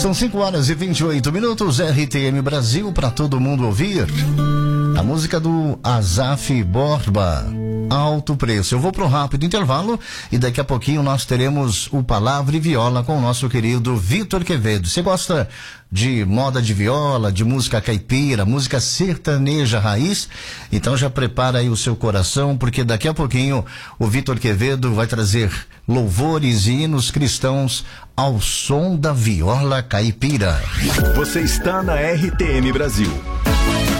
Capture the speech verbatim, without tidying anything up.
São cinco horas e vinte e oito minutos, R T M Brasil, para todo mundo ouvir. A música do Azaf Borba, Alto Preço. Eu vou para um rápido intervalo e daqui a pouquinho nós teremos o Palavra e Viola com o nosso querido Vitor Quevedo. Você gosta de moda de viola, de música caipira, música sertaneja raiz? Então já prepara aí o seu coração, porque daqui a pouquinho o Vitor Quevedo vai trazer louvores e hinos cristãos ao som da viola caipira. Você está na R T M Brasil,